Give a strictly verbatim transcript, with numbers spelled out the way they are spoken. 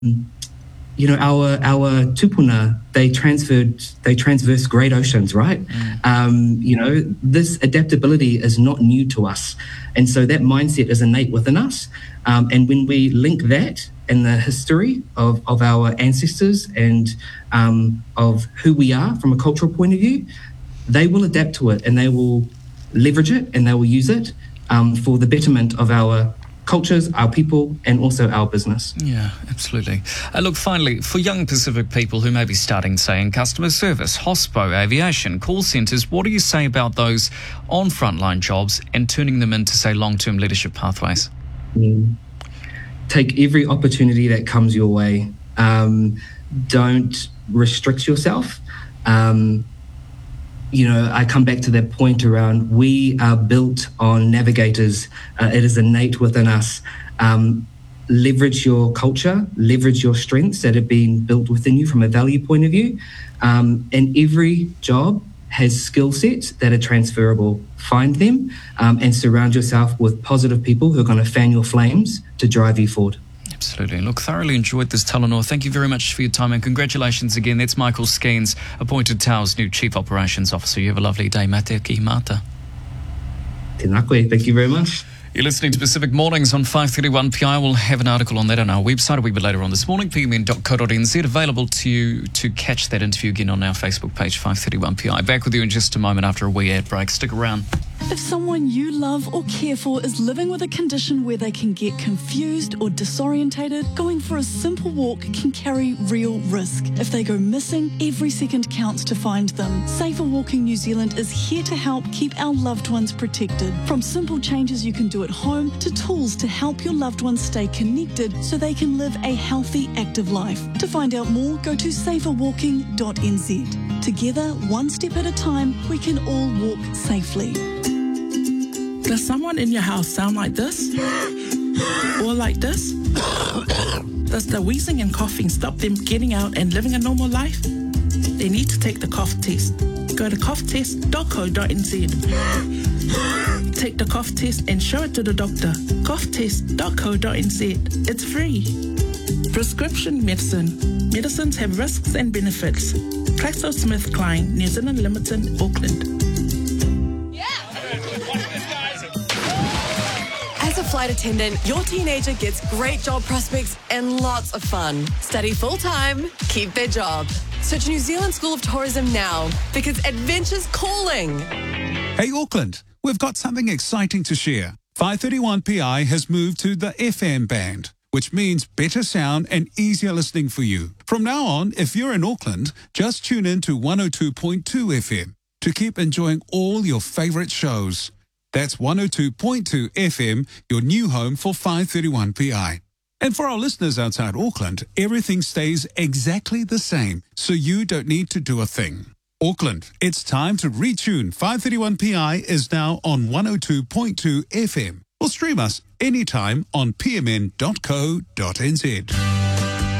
you know, our our tupuna, they transferred, they transverse great oceans, right? Mm. Um, you know, this adaptability is not new to us. And so that mindset is innate within us. Um, and when we link that in the history of, of our ancestors and um, of who we are from a cultural point of view, they will adapt to it and they will leverage it and they will use it um, for the betterment of our cultures, our people, and also our business. Yeah, absolutely. Uh, look, finally, for young Pacific people who may be starting, say, in customer service, hospo, aviation, call centres, what do you say about those on frontline jobs and turning them into, say, long-term leadership pathways? Mm. Take every opportunity that comes your way. Um, don't restrict yourself. Um, You know, I come back to that point around we are built on navigators. Uh, it is innate within us. Um, leverage your culture, leverage your strengths that have been built within you from a value point of view. Um, and every job has skill sets that are transferable. Find them um, and surround yourself with positive people who are going to fan your flames to drive you forward. Absolutely. Look, thoroughly enjoyed this, Talanoa. Thank you very much for your time and congratulations again. That's Michael Skeens, appointed Tau's new Chief Operations Officer. You have a lovely day. Mate ki mata. Tēnā koe. Thank you very much. You're listening to Pacific Mornings on five thirty-one P I. We'll have an article on that on our website a wee bit later on this morning, p m n dot co dot n z. Available to you to catch that interview again on our Facebook page, five thirty-one P I. Back with you in just a moment after a wee ad break. Stick around. If someone you love or care for is living with a condition where they can get confused or disorientated, going for a simple walk can carry real risk. If they go missing, every second counts to find them. Safer Walking New Zealand is here to help keep our loved ones protected. From simple changes you can do at home to tools to help your loved ones stay connected so they can live a healthy, active life. To find out more, go to safer walking dot n z. Together, one step at a time, we can all walk safely. Does someone in your house sound like this? Or like this? Does the wheezing and coughing stop them getting out and living a normal life? They need to take the cough test. Go to cough test dot co dot n z. Take the cough test and show it to the doctor. cough test dot co dot n z. It's free. Prescription medicine. Medicines have risks and benefits. GlaxoSmithKline, New Zealand Limited, Auckland. As a flight attendant, your teenager gets great job prospects and lots of fun. Study full-time, keep their job. Search New Zealand School of Tourism now, because adventure's calling. Hey Auckland, we've got something exciting to share. five thirty-one P I has moved to the F M band, which means better sound and easier listening for you. From now on, if you're in Auckland, just tune in to one oh two point two F M to keep enjoying all your favourite shows. That's one oh two point two F M, your new home for five thirty-one P I. And for our listeners outside Auckland, everything stays exactly the same, so you don't need to do a thing. Auckland, it's time to retune. five thirty-one P I is now on one oh two point two F M. Or stream us anytime on p m n dot co dot n z.